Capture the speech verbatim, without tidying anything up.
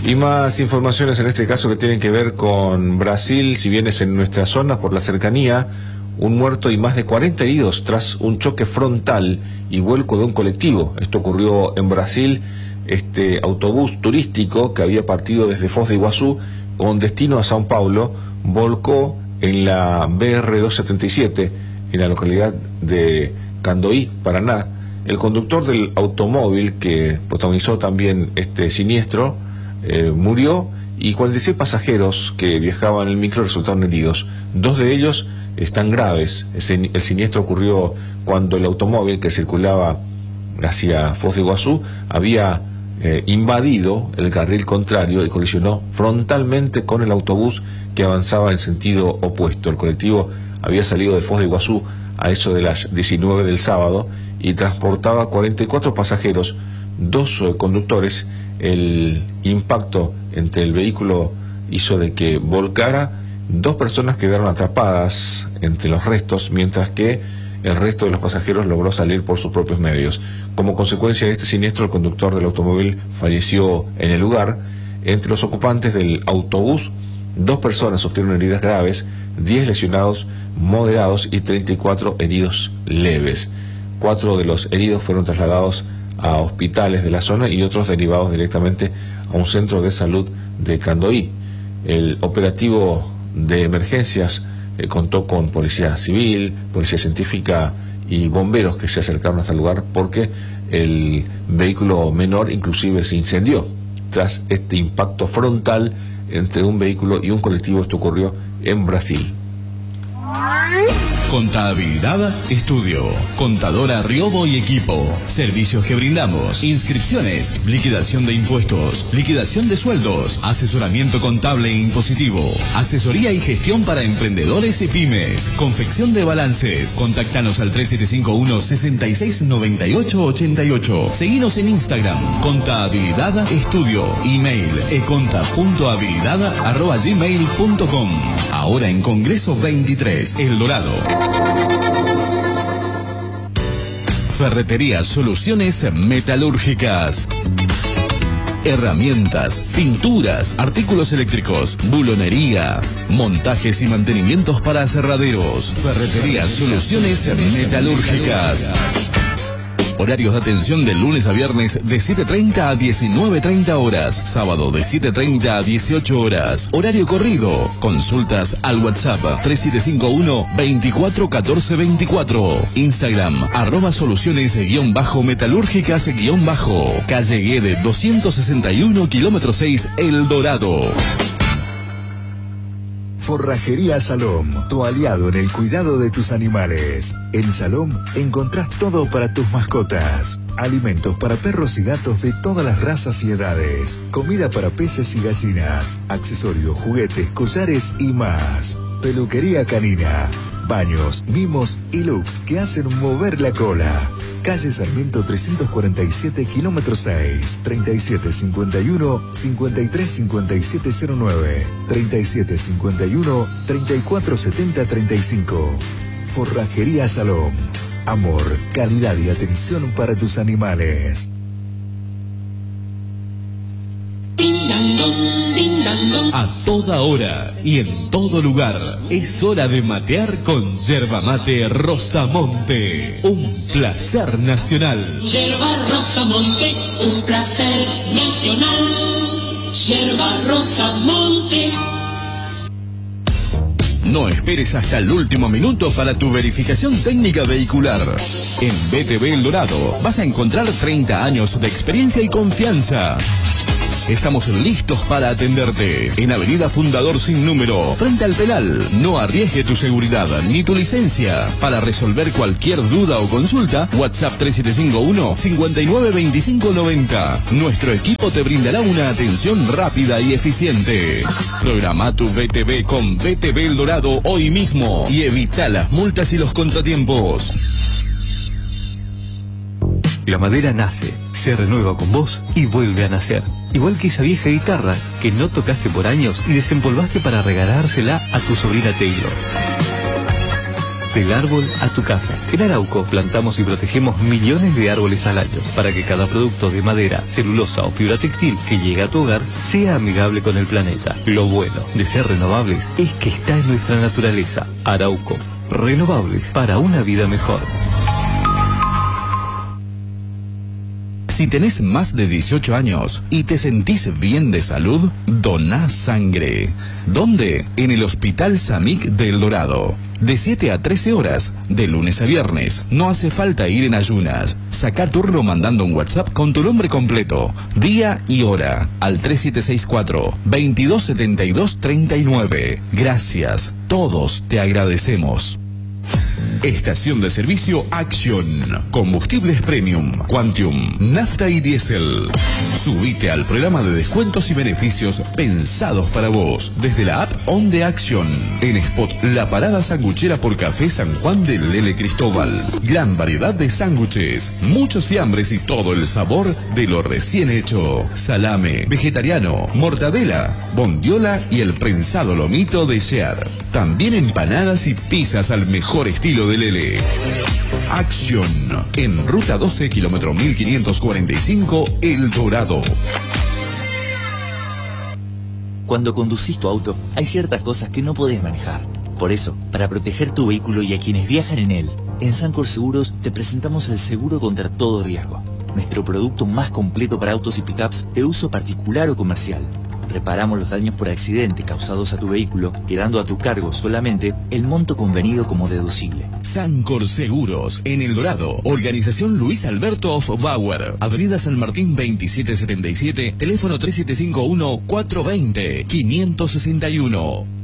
Y más informaciones en este caso que tienen que ver con Brasil, si bien es en nuestra zona por la cercanía, un muerto y más de cuarenta heridos tras un choque frontal y vuelco de un colectivo. Esto ocurrió en Brasil. Este autobús turístico que había partido desde Foz de Iguazú con destino a São Paulo volcó en la B R doscientos setenta y siete en la localidad de Candoí, Paraná. El conductor del automóvil que protagonizó también este siniestro eh, murió y cuarenta y seis pasajeros que viajaban en el micro resultaron heridos. Dos de ellos están graves. El siniestro ocurrió cuando el automóvil que circulaba hacia Foz de Iguazú había eh, invadido el carril contrario y colisionó frontalmente con el autobús que avanzaba en sentido opuesto. El colectivo había salido de Foz de Iguazú a eso de las diecinueve del sábado y transportaba cuarenta y cuatro pasajeros, dos eh, conductores. El impacto entre el vehículo hizo de que volcara. Dos personas quedaron atrapadas entre los restos, mientras que el resto de los pasajeros logró salir por sus propios medios. Como consecuencia de este siniestro, el conductor del automóvil falleció en el lugar. Entre los ocupantes del autobús, dos personas sufrieron heridas graves, diez lesionados moderados y treinta y cuatro heridos leves. Cuatro de los heridos fueron trasladados a hospitales de la zona y otros derivados directamente a un centro de salud de Candoí. El operativo de emergencias eh, contó con policía civil, policía científica y bomberos que se acercaron hasta el lugar porque el vehículo menor inclusive se incendió tras este impacto frontal entre un vehículo y un colectivo. Esto ocurrió en Brasil. Contabilidad Estudio, Contadora Riobo y Equipo. Servicios que brindamos: inscripciones, liquidación de impuestos, liquidación de sueldos, asesoramiento contable e impositivo, asesoría y gestión para emprendedores y pymes, confección de balances. Contactanos al tres siete cinco uno, seis seis nueve ocho, ocho ocho. Seguinos en Instagram, Contabilidad Estudio, email econta punto habilidad arroba gmail punto com. Ahora en Congreso veintitrés, El Dorado. Ferretería Soluciones Metalúrgicas. Herramientas, pinturas, artículos eléctricos, bulonería, montajes y mantenimientos para aserraderos. Ferretería Soluciones Metalúrgicas. Horarios de atención de lunes a viernes de siete treinta a diecinueve treinta horas. Sábado de siete treinta a dieciocho horas. Horario corrido. Consultas al WhatsApp tres siete cinco uno, veinticuatro catorce veinticuatro. Instagram arroba soluciones guión bajo metalúrgicas guión bajo. Calle Guede doscientos sesenta y uno, kilómetro seis, El Dorado. Forrajería Salom, tu aliado en el cuidado de tus animales. En Salom encontrás todo para tus mascotas. Alimentos para perros y gatos de todas las razas y edades. Comida para peces y gallinas. Accesorios, juguetes, collares y más. Peluquería canina. Baños, mimos y looks que hacen mover la cola. Calle Sarmiento trescientos cuarenta y siete, kilómetro seis, treinta y siete cincuenta y uno, cincuenta y tres cincuenta y siete cero nueve, treinta y siete cincuenta y uno, treinta y cuatro setenta treinta y cinco. Forrajería Salom. Amor, calidad y atención para tus animales. A toda hora y en todo lugar es hora de matear con Yerba Mate Rosamonte. Un placer nacional. Yerba Rosamonte, un placer nacional. Yerba Rosamonte. No esperes hasta el último minuto para tu verificación técnica vehicular. En B T V El Dorado vas a encontrar treinta años de experiencia y confianza. Estamos listos para atenderte. En Avenida Fundador Sin Número, frente al Pelal. No arriesgue tu seguridad ni tu licencia. Para resolver cualquier duda o consulta, WhatsApp tres siete cinco uno, cinco nueve dos cinco nueve cero. Nuestro equipo te brindará una atención rápida y eficiente. Programa tu B T V con B T V El Dorado hoy mismo y evita las multas y los contratiempos. La madera nace, se renueva con vos y vuelve a nacer. Igual que esa vieja guitarra que no tocaste por años y desempolvaste para regalársela a tu sobrina Taylor. del árbol a tu casa. En Arauco plantamos y protegemos millones de árboles al año para que cada producto de madera, celulosa o fibra textil que llegue a tu hogar sea amigable con el planeta. Lo bueno de ser renovables es que está en nuestra naturaleza. Arauco, renovables para una vida mejor. Si tenés más de dieciocho años y te sentís bien de salud, doná sangre. ¿Dónde? En el Hospital Samic de El Dorado. De siete a trece horas, de lunes a viernes. No hace falta ir en ayunas. Sacá turno mandando un WhatsApp con tu nombre completo, día y hora al tres siete seis cuatro, veintidós setenta y dos treinta y nueve. Gracias. Todos te agradecemos. Estación de servicio Action. Combustibles Premium, Quantium, Nafta y Diésel. Subite al programa de descuentos y beneficios pensados para vos desde la app On de Action. En Spot La Parada Sanguchera por Café San Juan de Lele Cristóbal. Gran variedad de sándwiches, muchos fiambres y todo el sabor de lo recién hecho. Salame, vegetariano, mortadela, bondiola y el prensado lomito de Shear. También empanadas y pizzas al mejor estilo de Lele. Action. En Ruta doce, kilómetro mil quinientos cuarenta y cinco, El Dorado. Cuando conducís tu auto, hay ciertas cosas que no podés manejar. Por eso, para proteger tu vehículo y a quienes viajan en él, en Sancor Seguros te presentamos el seguro contra todo riesgo. Nuestro producto más completo para autos y pickups de uso particular o comercial. Reparamos los daños por accidente causados a tu vehículo, quedando a tu cargo solamente el monto convenido como deducible. Sancor Seguros, en El Dorado. Organización Luis Alberto of Bauer. Avenida San Martín veintisiete setenta y siete, teléfono tres siete cinco uno, cuatro dos cero, cinco seis uno.